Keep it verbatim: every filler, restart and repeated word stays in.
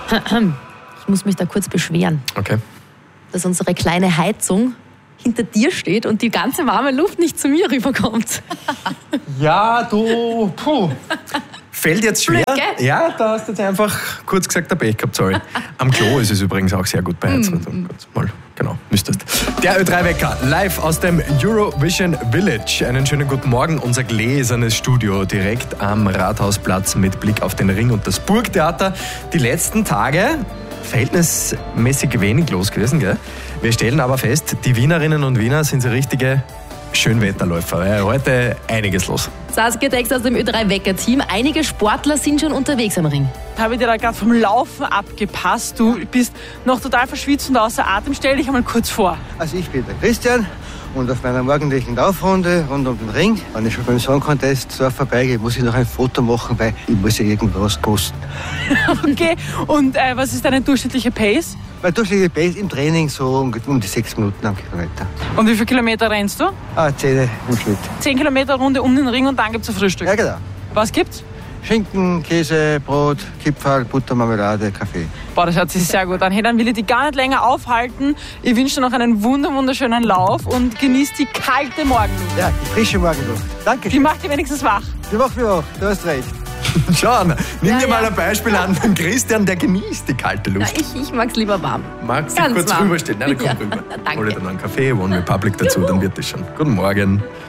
Ich muss mich da kurz beschweren. Okay. Dass unsere kleine Heizung hinter dir steht und die ganze warme Luft nicht zu mir rüberkommt. Ja, du, puh. Fällt jetzt schwer. Blöd, gell? Ja, da hast du jetzt einfach kurz gesagt, der Pech gehabt, sorry. Am Klo ist es übrigens auch sehr gut beheizt. Mm. Mal, genau, müsstest. Der Ö drei Wecker, live aus dem Eurovision Village. Einen schönen guten Morgen. Unser gläsernes Studio direkt am Rathausplatz mit Blick auf den Ring und das Burgtheater. Die letzten Tage verhältnismäßig wenig los gewesen, gell? Wir stellen aber fest, die Wienerinnen und Wiener sind so richtige Schönwetterläufer. Ja, heute einiges los. Saskia Tex aus dem Ö drei Wecker-Team. Einige Sportler sind schon unterwegs am Ring. Habe ich dir da gerade vom Laufen abgepasst. Du bist noch total verschwitzt und außer Atem. Stell dich einmal kurz vor. Also ich bin der Christian und auf meiner morgendlichen Laufrunde rund um den Ring, wenn ich schon beim Song Contest so vorbeigehe, muss ich noch ein Foto machen, weil ich muss ja irgendwas posten. Okay, und äh, was ist deine durchschnittliche Pace? Mein durchschnittliche Pace im Training so um, um die sechs Minuten am Kilometer. Und wie viele Kilometer rennst du? Ah, zehn im Schnitt. Zehn Kilometer Runde um den Ring und dann gibt's ein Frühstück. Ja, genau. Was gibt's? Schinken, Käse, Brot, Kipferl, Butter, Marmelade, Kaffee. Boah, das hört sich sehr gut an. Hey, dann will ich dich gar nicht länger aufhalten. Ich wünsche dir noch einen wunder wunderschönen Lauf und genieß die kalte Morgenluft. Ja, die frische Morgenluft. Danke. Die macht dich wenigstens wach. Die macht mich auch. Du hast recht. Schau, nimm Ja, dir mal ja. ein Beispiel an von Christian, der genießt die kalte Ja, Luft. ich, ich mag's lieber warm. Magst du Ganz kurz warm. rüberstellen? Nein, dann komm Ja, rüber. danke. Hol dir dann noch einen Kaffee, One Republic dazu, dann wird das schon. Guten Morgen.